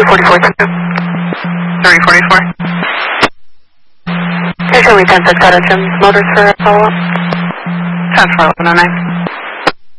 344. 344. There's only 10 6 out of Jim's Motors for a follow-up. 10-4, 1109.